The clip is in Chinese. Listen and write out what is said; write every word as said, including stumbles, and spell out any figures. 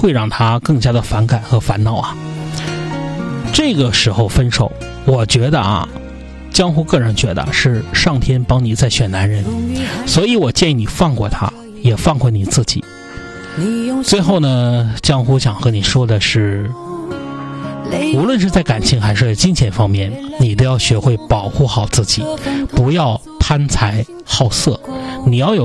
会让他更加的反感和烦恼啊。这个时候分手，我觉得啊，江湖个人觉得是上天帮你在选男人，所以我建议你放过他，也放过你自己。最后呢，江湖想和你说的是，无论是在感情还是金钱方面，你都要学会保护好自己，不要贪财好色，你要有